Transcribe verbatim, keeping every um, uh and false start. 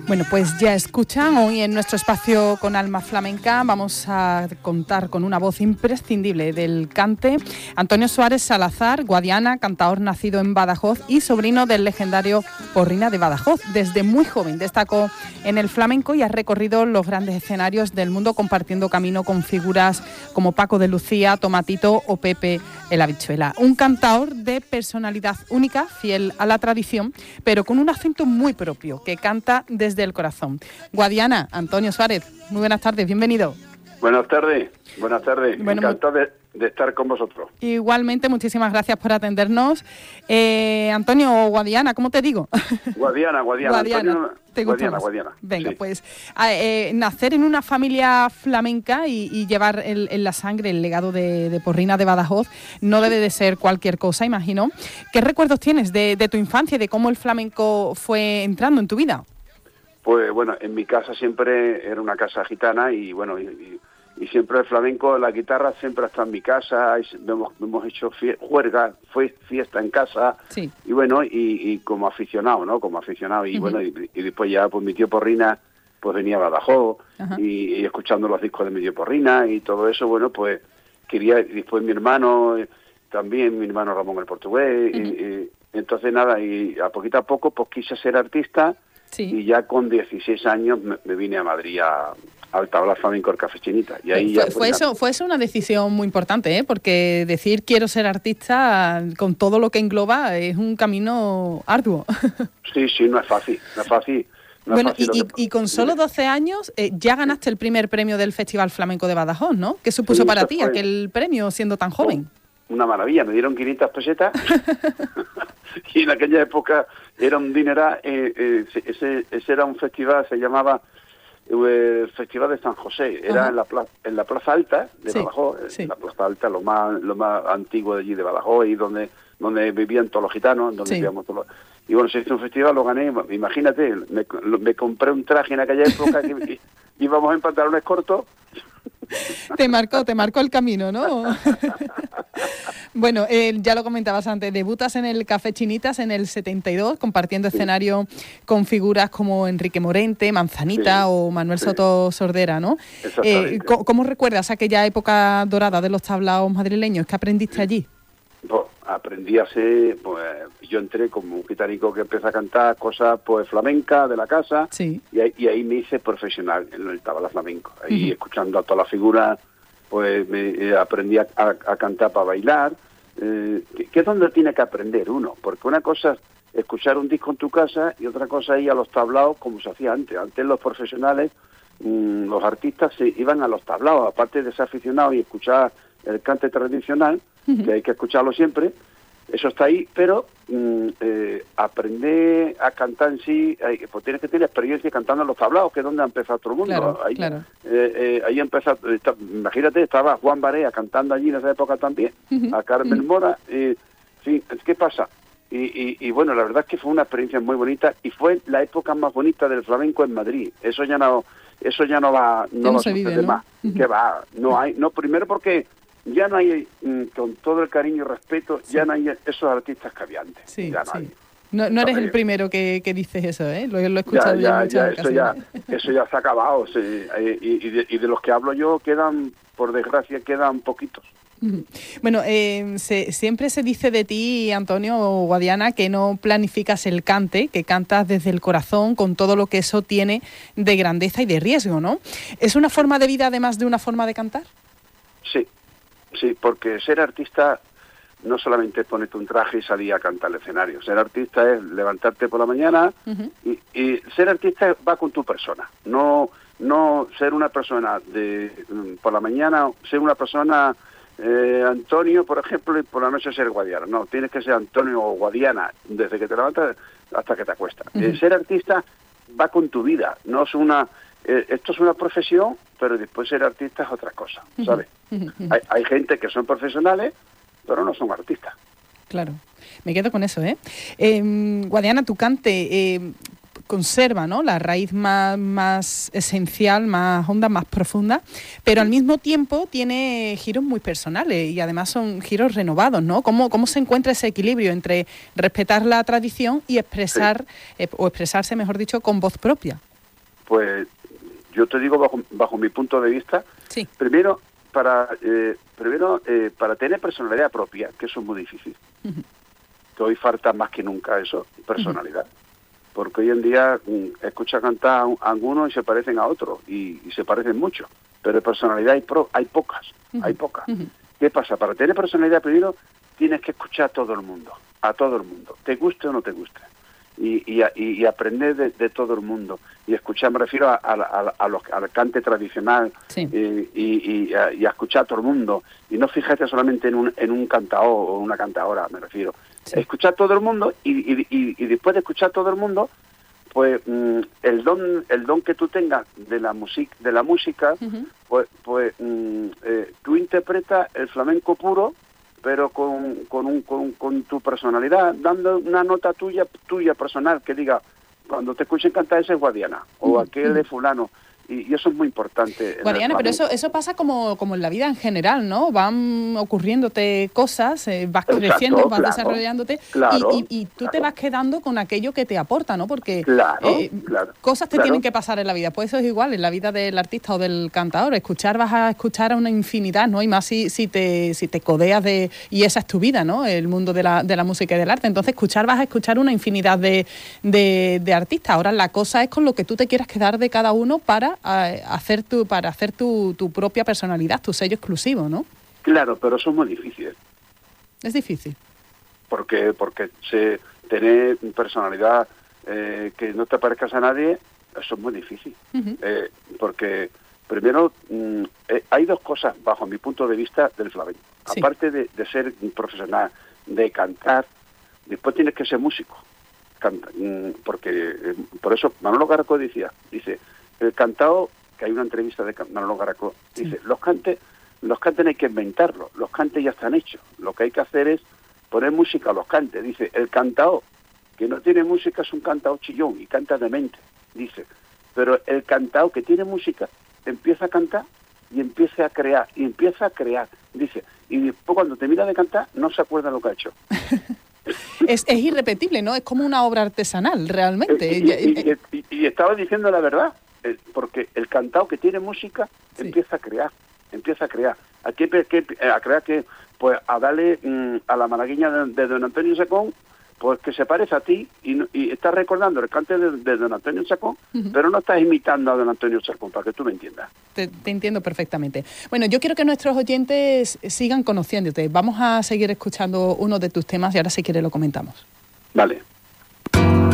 Bueno, pues ya escuchan, hoy en nuestro espacio con Alma Flamenca vamos a contar con una voz imprescindible del cante, Antonio Suárez Salazar, guadiana, cantaor nacido en Badajoz y sobrino del legendario Porrina de Badajoz. Desde muy joven destacó en el flamenco y ha recorrido los grandes escenarios del mundo compartiendo camino con figuras como Paco de Lucía, Tomatito o Pepe el Habichuela. Un cantaor de personalidad única, fiel a la tradición, pero con un acento muy propio, que canta desde del corazón. Guadiana, Antonio Suárez, muy buenas tardes, bienvenido. Buenas tardes, buenas tardes, bueno, encantado de, de estar con vosotros. Igualmente, muchísimas gracias por atendernos. Eh, Antonio o Guadiana, ¿cómo te digo? Guadiana, Guadiana. Guadiana, Antonio, ¿te gusta Guadiana, más? Guadiana. Venga, sí. pues eh, nacer en una familia flamenca y, y llevar el, en la sangre el legado de, de Porrina de Badajoz no debe de ser cualquier cosa, imagino. ¿Qué recuerdos tienes de, de tu infancia y de cómo el flamenco fue entrando en tu vida? Pues bueno, en mi casa siempre era una casa gitana y bueno, y, y, y siempre el flamenco, la guitarra siempre está en mi casa, y hemos, hemos hecho fie, juerga, fue fiesta en casa, sí. y bueno, y, y como aficionado, ¿no? Como aficionado, y uh-huh. bueno, y, y después ya pues mi tío Porrina pues venía a Badajoz, uh-huh. y, y escuchando los discos de mi tío Porrina y todo eso, bueno, pues quería, y después mi hermano, también mi hermano Ramón el Portugués, uh-huh. y, y entonces nada, y a poquito a poco pues quise ser artista. Sí. Y ya con dieciséis años me, me vine a Madrid a, al Tabla Flamenco el Café Chinita. Y ahí fue, ya fue, eso, fue eso una decisión muy importante, ¿eh? Porque decir quiero ser artista con todo lo que engloba es un camino arduo. Sí, sí, no es fácil, no es fácil. No bueno, es fácil y, que... y con solo doce años eh, ya ganaste el primer premio del Festival Flamenco de Badajoz, ¿no? ¿Qué supuso sí, para ti fue... aquel premio siendo tan joven? Oh, una maravilla, me dieron quinientas pesetas y en aquella época era un dineral, eh, eh, ese, ese era un festival, se llamaba eh, el Festival de San José, era uh-huh. en la plaza, en la Plaza Alta de sí, Badajoz, sí. en la Plaza Alta, lo más lo más antiguo de allí de Badajoz, y donde donde vivían todos los gitanos, donde sí. vivíamos todos los... Y bueno, se hizo un festival, lo gané, imagínate, me, me compré un traje en aquella época que íbamos en pantalones cortos. Te marcó, te marcó el camino, ¿no? Bueno, eh, ya lo comentabas antes, debutas en el Café Chinitas en el setenta y dos, compartiendo sí. escenario con figuras como Enrique Morente, Manzanita sí. o Manuel sí. Soto Sordera, ¿no? Eh, ¿cómo, ¿Cómo recuerdas aquella época dorada de los tablaos madrileños? ¿Qué aprendiste sí. allí? Pues aprendí a ser, pues yo entré como un gitanico que empieza a cantar cosas pues flamencas de la casa sí. y, ahí, y ahí me hice profesional en el tabla flamenco. Ahí uh-huh. escuchando a todas las figuras, pues me eh, aprendí a, a, a cantar para bailar, eh, que, que es donde tiene que aprender uno, porque una cosa es escuchar un disco en tu casa y otra cosa es ir a los tablaos como se hacía antes. Antes los profesionales, mmm, los artistas se iban a los tablaos, aparte de ser aficionados y escuchar el cante tradicional, uh-huh. que hay que escucharlo siempre, eso está ahí, pero mm, eh, aprender a cantar en sí, hay, pues tienes que tener experiencia cantando en los tablaos, que es donde ha empezado todo el mundo. Claro, ahí, claro. Eh, eh, ahí empezó, está, imagínate, estaba Juan Barea cantando allí en esa época también, uh-huh. a Carmen uh-huh. Mora, eh, sí, ¿qué pasa? Y, y, y bueno, la verdad es que fue una experiencia muy bonita y fue la época más bonita del flamenco en Madrid. Eso ya no, eso ya no va, no, no va a suceder vive, ¿no? más. Uh-huh. Que va, no hay, no, primero porque ya no hay, con todo el cariño y respeto, sí. ya no hay esos artistas que había antes. Sí, ya no sí. hay. No, no eres el primero que, que dices eso, ¿eh? Lo, lo he escuchado ya, ya, ya, ya eso ya Eso ya se ha acabado. Sí. Y, y, de, y de los que hablo yo quedan, por desgracia, quedan poquitos. Bueno, eh, se, siempre se dice de ti, Antonio o Guadiana, que no planificas el cante, que cantas desde el corazón con todo lo que eso tiene de grandeza y de riesgo, ¿no? ¿Es una forma de vida además de una forma de cantar? Sí. Sí, porque ser artista no solamente es ponerte un traje y salir a cantar al escenario. Ser artista es levantarte por la mañana uh-huh. y, y ser artista va con tu persona. No no ser una persona de por la mañana, ser una persona eh, Antonio, por ejemplo, y por la noche ser Guadiana. No, tienes que ser Antonio o Guadiana desde que te levantas hasta que te acuestas. Uh-huh. Eh, ser artista va con tu vida, no es una... Eh, esto es una profesión, pero después ser artista es otra cosa, ¿sabes? Uh-huh. Hay, hay gente que son profesionales, pero no son artistas. Claro, me quedo con eso, ¿eh? eh Guadiana, tu cante eh, conserva, ¿no?, la raíz más, más esencial, más honda, más profunda, pero al mismo tiempo tiene giros muy personales y además son giros renovados, ¿no? ¿Cómo, cómo se encuentra ese equilibrio entre respetar la tradición y expresar, sí. eh, o expresarse, mejor dicho, con voz propia? pues yo te digo bajo, bajo mi punto de vista, sí. primero para eh, primero eh, para tener personalidad propia, que eso es muy difícil. Uh-huh. Que hoy falta más que nunca eso, personalidad. Uh-huh. Porque hoy en día um, escucha cantar a, a algunos y se parecen a otros, y, y se parecen mucho, pero de personalidad hay, pro, hay pocas, uh-huh. hay pocas. Uh-huh. ¿Qué pasa? Para tener personalidad primero tienes que escuchar a todo el mundo, a todo el mundo, te guste o no te guste. Y, y, y aprender de, de todo el mundo, y escuchar, me refiero a, a, a, a los, al cante tradicional, sí. y, y, y, a, y a escuchar a todo el mundo, y no fijarte solamente en un, en un cantador o una cantadora, me refiero, sí. escuchar a todo el mundo, y, y, y, y después de escuchar a todo el mundo, pues mm, el don el don que tú tengas de la música, de la música, uh-huh. pues, pues mm, eh, tú interpretas el flamenco puro, pero con, con, un, con, con tu personalidad, dando una nota tuya tuya personal, que diga, cuando te escuchen cantar ese es Guadiana, o aquel es fulano, y, y eso es muy importante. Guadiana, pero eso eso pasa como, como en la vida en general, ¿no? Van ocurriéndote cosas, eh, vas Exacto, creciendo, vas claro, desarrollándote, claro, y, y, y tú claro. te vas quedando con aquello que te aporta, ¿no? Porque claro, eh, claro, cosas te claro. tienen que pasar en la vida, pues eso es igual en la vida del artista o del cantador. Escuchar, vas a escuchar a una infinidad, ¿no? Y más si, si, te, si te codeas de... Y esa es tu vida, ¿no? El mundo de la, de la música y del arte. Entonces, escuchar, vas a escuchar una infinidad de, de, de artistas. Ahora, la cosa es con lo que tú te quieras quedar de cada uno para eh, hacer tu para hacer tu, tu propia personalidad, tu sello exclusivo, ¿no? Claro, pero eso es muy difícil. Es difícil. Porque porque se, tener personalidad eh, que no te parezcas a nadie, eso es muy difícil. Uh-huh. Eh, porque, primero, mm, eh, hay dos cosas, bajo mi punto de vista, del flamenco. Sí. Aparte de, de ser profesional, de cantar, después tienes que ser músico. Canta, mm, porque, eh, por eso, Manolo Garacó decía, dice, el cantado, que hay una entrevista de Manolo Garacó, dice, sí. los cantes los cantes hay que inventarlos, los cantes ya están hechos, lo que hay que hacer es poner música a los cantes. Dice, el cantao que no tiene música es un cantao chillón y canta demente, dice, pero el cantao que tiene música empieza a cantar y empieza a crear, y empieza a crear, dice, y después cuando termina de cantar no se acuerda lo que ha hecho. es, es irrepetible, ¿no? Es como una obra artesanal, realmente. Y, y, y, y, y estaba diciendo la verdad, porque el cantao que tiene música sí. empieza a crear, empieza a crear. Aquí que, a crear que, pues a darle mmm, a la malagueña de, de don Antonio Chacón, pues que se parece a ti y, y estás recordando el cante de, de don Antonio Chacón, uh-huh. pero no estás imitando a don Antonio Chacón, para que tú me entiendas. Te, te entiendo perfectamente. Bueno, yo quiero que nuestros oyentes sigan conociéndote. Vamos a seguir escuchando uno de tus temas y ahora si quieres lo comentamos. Vale.